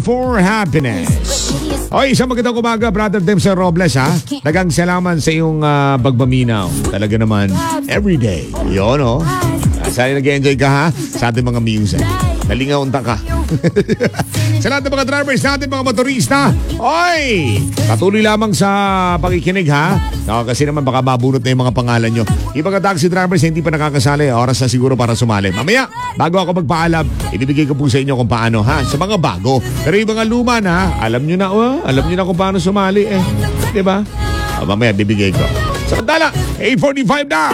for happiness. Oy, isang magandang umaga, Brother Dempsey Robles, ha? Dagang salamat sa iyong pagbaminaw. Talaga naman, everyday. Yun, oh. Sana nag-enjoy ka, ha? Sa ating mga music. Nalingaunta ka. Sa lahat ng mga drivers natin, mga motorista, oy! Patuloy lamang sa pakikinig, ha? Kasi naman baka mabunot na yung mga pangalan nyo. Yung mga taxi drivers hindi pa nakakasali, oras na siguro para sumali. Mamaya, bago ako magpaalam, ibibigay ko po sa inyo kung paano, ha? Sa mga bago. Pero yung mga luma na, alam nyo na kung paano sumali, eh. Diba? Mamaya, bibigay ko. Samantala, 8:45 na!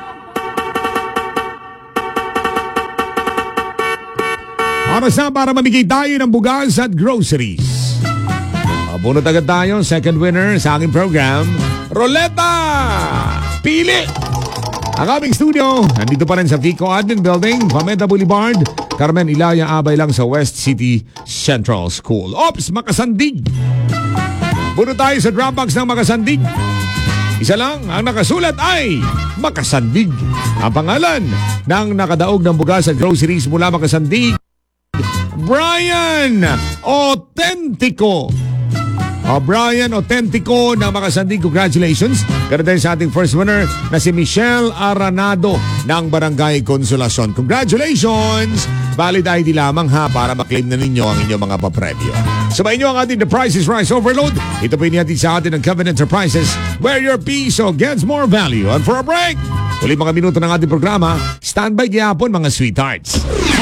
Oras na para mamigay tayo ng bugas at groceries. Bunot agad tayo, second winner sa aking program, Roleta! Pili! Ang aming studio, nandito pa rin sa Vico Admin Building, Pameda Boulevard, Carmen Ilaya, Abay lang sa West City Central School. Ops, Makasandig! Bunot tayo sa Dropbox ng Makasandig. Isa lang, ang nakasulat ay Makasandig. Ang pangalan ng nakadaog ng bugas at groceries mula Makasandig, Brian Autentico. Brian Autentico na Makasandig, congratulations. Ganun din sa ating first winner na si Michelle Aranado ng Barangay Consolacion. Congratulations! Valid ID lamang, ha, para maklaim na ninyo ang inyong mga papremyo. Sabayin nyo ang ating The Price is Right Overload. Ito po inihatid sa atin ng Kevin Enterprises, where your piso gets more value. And for a break, ulit mga minuto ng ating programa, standby gyapon mga sweethearts.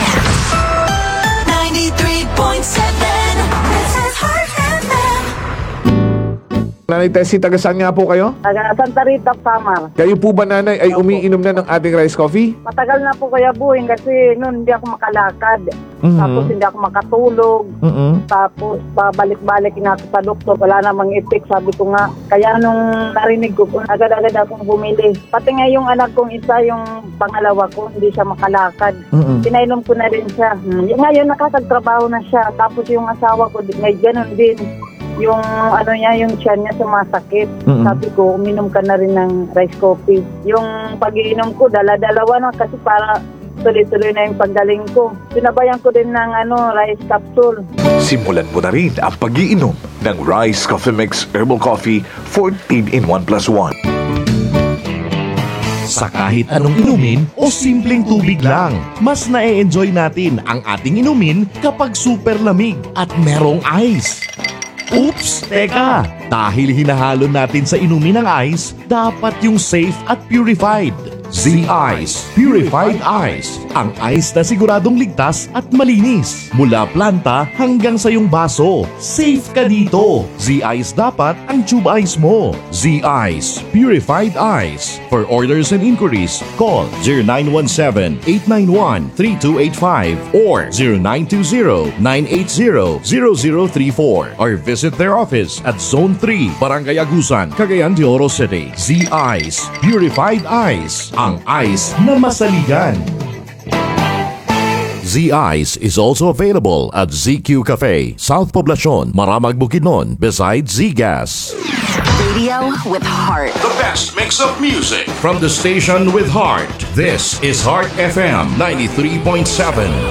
93.7. This is Heart FM. Nanay Tessie, taga saan nga po kayo? Taga Santa Rita, Samar. Kayo po ba, nanay, ay umiinom na ng ating rice coffee? Matagal na po kaya buhin kasi noon hindi ako makalakad. Tapos hindi ako makatulog. Tapos pabalik-balik nga ako sa doktor. Wala namang effect, sabi ko nga. Kaya nung narinig ko, agad-agad akong bumili. Pati nga yung anak kong isa, yung pangalawa ko, hindi siya makalakad. Pinainom ko na rin siya. Ngayon nakakagtrabaho na siya. Tapos yung asawa ko, may ganun din. Yung ano niya, yung tiyan niya sumasakit. Sabi ko, uminom ka na rin ng rice coffee. Yung pag-iinom ko, dala-dalawa na kasi para tuloy-tuloy na yung paggaling ko. Sinabayan ko din ng rice capsule. Simulan mo na rin ang pag-iinom ng Rice Coffee Mix Herbal Coffee 14 in 1 plus 1. Sa kahit anong inumin o simpleng tubig lang, mas na-enjoy natin ang ating inumin kapag super lamig at merong ice. Oops! Teka! Dahil hinahalo natin sa inumin ng ice, dapat yung safe at purified. Z-Ice Purified Ice. Ang ice na siguradong ligtas at malinis. Mula planta hanggang sa iyong baso. Safe ka dito. Z-Ice dapat ang tube ice mo. Z-Ice Purified Ice. For orders and inquiries, call 0917-891-3285 or 0920-980-0034 or visit their office at Zone 3, Barangay Agusan, Cagayan de Oro City. Z-Ice Purified Ice. Ang ice na masaligan. Z-Ice is also available at ZQ Cafe, South Poblacion, Maramag, Bukidnon, beside Z-Gas. Radio with heart. The best mix of music from the station with heart. This is Heart FM 93.7.